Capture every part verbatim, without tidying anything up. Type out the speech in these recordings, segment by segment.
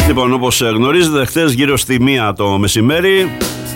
Λοιπόν, όπως γνωρίζετε, χτες γύρω στη μία το μεσημέρι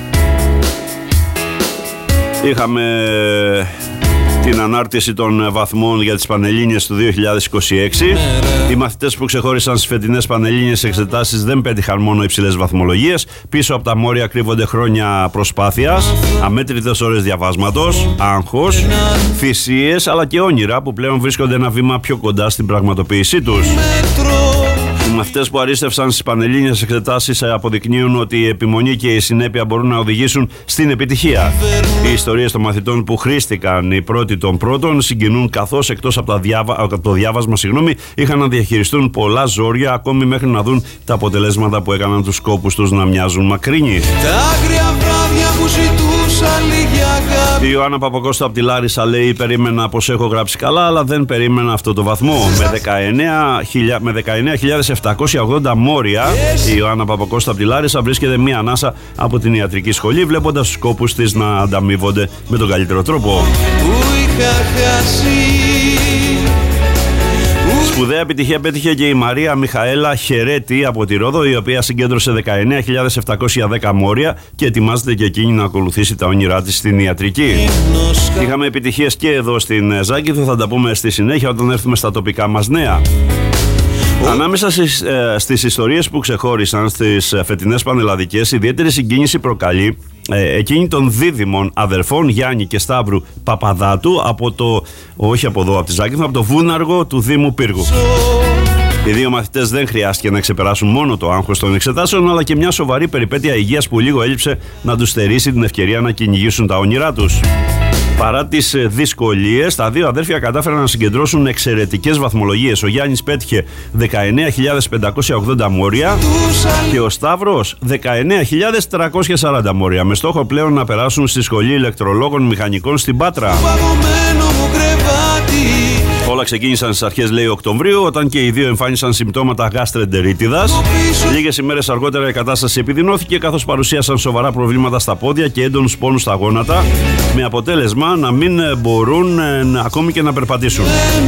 είχαμε την ανάρτηση των βαθμών για τις Πανελλήνιες του δύο χιλιάδες είκοσι έξι. Οι μαθητές που ξεχώρισαν στις φετινές Πανελλήνιες εξετάσεις δεν πέτυχαν μόνο υψηλές βαθμολογίες. Πίσω από τα μόρια κρύβονται χρόνια προσπάθειας, αμέτρητες ώρες διαβάσματος, άγχος, θυσίες αλλά και όνειρα που πλέον βρίσκονται ένα βήμα πιο κοντά στην πραγματοποίησή τους. Οι μαθητές που αρίστευσαν στις Πανελλήνιες εξετάσεις αποδεικνύουν ότι η επιμονή και η συνέπεια μπορούν να οδηγήσουν στην επιτυχία. Οι ιστορίες των μαθητών που χρήστηκαν οι πρώτοι των πρώτων συγκινούν, καθώς εκτός από, τα διάβα... από το διάβασμα συγγνώμη, είχαν να διαχειριστούν πολλά ζόρια ακόμη μέχρι να δουν τα αποτελέσματα που έκαναν τους σκόπους τους να μοιάζουν μακρύνοι. Η Ιωάννα Παπακώστα από τη Λάρισα λέει: περίμενα πως έχω γράψει καλά, αλλά δεν περίμενα αυτό το βαθμό. Με δεκαεννέα χιλιάδες επτακόσια ογδόντα μόρια, η Ιωάννα Παπακώστα από τη Λάρισα βρίσκεται μία ανάσα από την ιατρική σχολή, βλέποντας τους σκόπους της να ανταμείβονται με τον καλύτερο τρόπο. Σπουδαία επιτυχία πέτυχε και η Μαρία Μιχαέλα Χερέτη από τη Ρόδο, η οποία συγκέντρωσε δεκαεννέα χιλιάδες επτακόσια δέκα μόρια και ετοιμάζεται και εκείνη να ακολουθήσει τα όνειρά της στην ιατρική. Είχαμε επιτυχίες και εδώ στην Ζάκηθο, θα τα πούμε στη συνέχεια όταν έρθουμε στα τοπικά μας νέα. Ανάμεσα στις, ε, στις ιστορίες που ξεχώρισαν στις φετινές πανελλαδικές, ιδιαίτερη συγκίνηση προκαλεί ε, εκείνη των δίδυμων αδερφών Γιάννη και Σταύρου Παπαδάτου από το, όχι από εδώ, από τη Ζάκηθο, από το Βούναργο του Δήμου Πύργου. Οι δύο μαθητές δεν χρειάστηκε να ξεπεράσουν μόνο το άγχος των εξετάσεων, αλλά και μια σοβαρή περιπέτεια υγείας που λίγο έλειψε να τους στερήσει την ευκαιρία να κυνηγήσουν τα όνειρά τους. Παρά τις δυσκολίες, τα δύο αδέρφια κατάφεραν να συγκεντρώσουν εξαιρετικές βαθμολογίες. Ο Γιάννης πέτυχε δεκαεννέα χιλιάδες πεντακόσια ογδόντα μόρια και ο Σταύρος δεκαεννέα χιλιάδες τριακόσια σαράντα μόρια, με στόχο πλέον να περάσουν στη Σχολή Ηλεκτρολόγων Μηχανικών στην Πάτρα. Όλα ξεκίνησαν στις αρχές, λέει, Οκτωβρίου, όταν και οι δύο εμφάνισαν συμπτώματα γαστρεντερίτιδας. Λίγες ημέρες αργότερα η κατάσταση επιδεινώθηκε, καθώς παρουσίασαν σοβαρά προβλήματα στα πόδια και έντονους πόνους στα γόνατα, με αποτέλεσμα να μην μπορούν να, ακόμη και να περπατήσουν.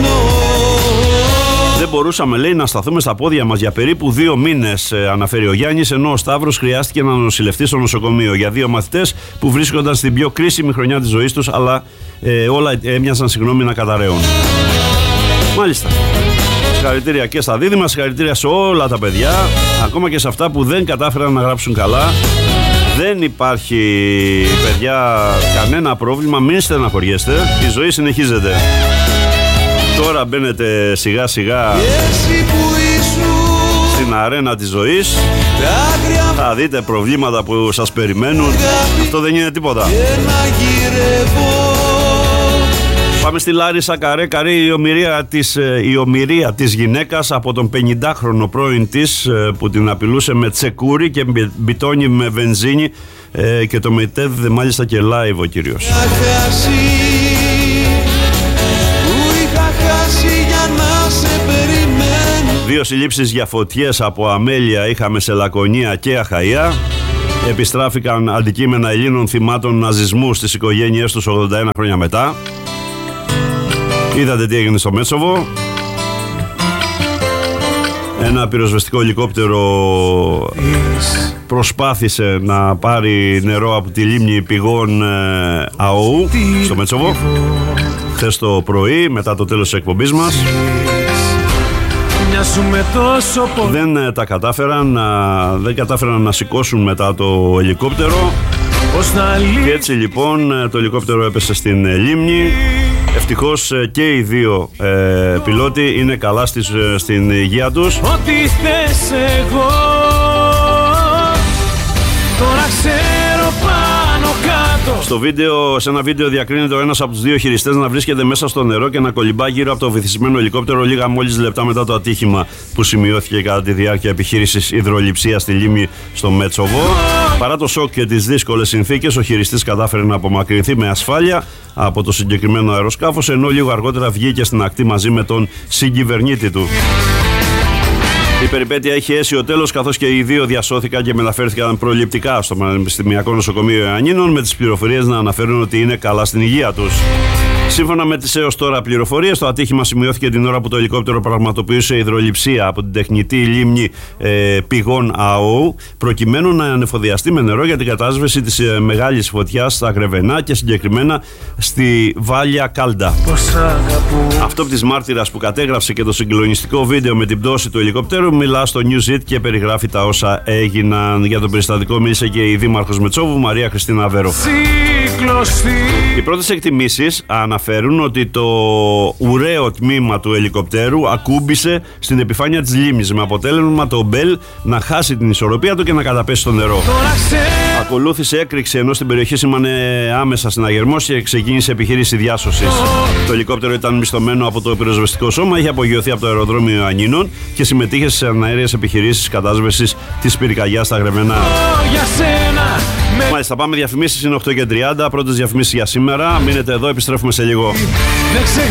Δεν μπορούσαμε, λέει, να σταθούμε στα πόδια μας για περίπου δύο μήνες, αναφέρει ο Γιάννης, ενώ ο Σταύρος χρειάστηκε να νοσηλευτεί στο νοσοκομείο. Για δύο μαθητές που βρίσκονταν στην πιο κρίσιμη χρονιά της ζωής τους, αλλά ε, όλα έμοιαζαν, συγγνώμη, να καταραίουν. Μάλιστα. Συγχαρητήρια και στα δίδυμα, συγχαρητήρια σε όλα τα παιδιά, ακόμα και σε αυτά που δεν κατάφεραν να γράψουν καλά. Δεν υπάρχει, παιδιά, κανένα πρόβλημα, μην στεναχωριέστε, η ζωή συνεχίζεται. Τώρα μπαίνετε σιγά σιγά στην αρένα της ζωής, θα δείτε προβλήματα που σας περιμένουν, αυτό δεν είναι τίποτα. Πάμε στη Λάρισα, Καρέ, Καρέ, η ομηρία της, η ομηρία της γυναίκας από τον πενηντάχρονο πρώην της που την απειλούσε με τσεκούρι και μπιτόνι με βενζίνη ε, και το μετέδιδε μάλιστα και live ο κύριος. Δύο συλλήψεις για φωτιές από αμέλεια είχαμε σε Λακωνία και Αχαΐα. Επιστράφηκαν αντικείμενα Ελλήνων θυμάτων ναζισμού στις οικογένειές τους ογδόντα ένα χρόνια μετά. Είδατε τι έγινε στο Μέτσοβο. Ένα πυροσβεστικό ελικόπτερο προσπάθησε να πάρει νερό από τη λίμνη πηγών ΑΟΟΥ στο Μέτσοβο χθες το πρωί, μετά το τέλος της εκπομπής μας. Δεν τα κατάφεραν, δεν κατάφεραν να σηκώσουν μετά το ελικόπτερο. Και έτσι λοιπόν το ελικόπτερο έπεσε στην λίμνη. Ευτυχώς και οι δύο ε, πιλότοι είναι καλά στις, στην υγεία τους. Ό,τι θες εγώ τώρα ξέρω πάνω κάτω. Στο βίντεο, σε ένα βίντεο διακρίνεται ο ένας από τους δύο χειριστές να βρίσκεται μέσα στο νερό και να κολυμπά γύρω από το βυθισμένο ελικόπτερο λίγα μόλις λεπτά μετά το ατύχημα που σημειώθηκε κατά τη διάρκεια επιχείρησης υδρολειψίας στη λίμνη στο Μέτσοβο. Παρά το σοκ και τις δύσκολες συνθήκες, ο χειριστής κατάφερε να απομακρυνθεί με ασφάλεια από το συγκεκριμένο αεροσκάφος, ενώ λίγο αργότερα βγήκε στην ακτή μαζί με τον συγκυβερνήτη του. Η περιπέτεια έχει αίσιο τέλος, καθώς και οι δύο διασώθηκαν και μεταφέρθηκαν προληπτικά στο Πανεπιστημιακό Νοσοκομείο Ιωαννίνων, με τις πληροφορίες να αναφέρουν ότι είναι καλά στην υγεία τους. Σύμφωνα με τις έως τώρα πληροφορίες, το ατύχημα σημειώθηκε την ώρα που το ελικόπτερο πραγματοποιούσε υδρολειψία από την τεχνητή λίμνη ε, πηγών ΑΟ, προκειμένου να ανεφοδιαστεί με νερό για την κατάσβεση της ε, μεγάλης φωτιάς στα Γρεβενά και συγκεκριμένα στη Βάλια Κάλντα. Αυτό της μάρτυρας που κατέγραψε και το συγκλονιστικό βίντεο με την πτώση του ελικόπτερου μιλά στο News It και περιγράφει τα όσα έγιναν. Για το περιστατικό μίλησε και η Δήμαρχος Μετσόβου, Μαρία Χριστίνα Αβέρο. Οι πρώτες εκτιμήσεις αναφέρουν ότι το ουραίο τμήμα του ελικοπτέρου ακούμπησε στην επιφάνεια της λίμνης, με αποτέλεσμα το μπέλ να χάσει την ισορροπία του και να καταπέσει στο νερό. Ακολούθησε έκρηξη, ενώ στην περιοχή σήμανε άμεσα συναγερμός και ξεκίνησε επιχείρηση διάσωσης. Το ελικόπτερο ήταν μισθωμένο από το πυροσβεστικό σώμα, είχε απογειωθεί από το αεροδρόμιο Ιωαννίνων και συμμετείχε σε αναέριες επιχειρήσεις κατάσβεσης της πυρκαγιάς στα Γρεβενά. Μάλιστα, πάμε διαφημίσεις, είναι οκτώ και τριάντα. Πρώτες διαφημίσεις για σήμερα. Μείνετε εδώ, επιστρέφουμε σε λίγο.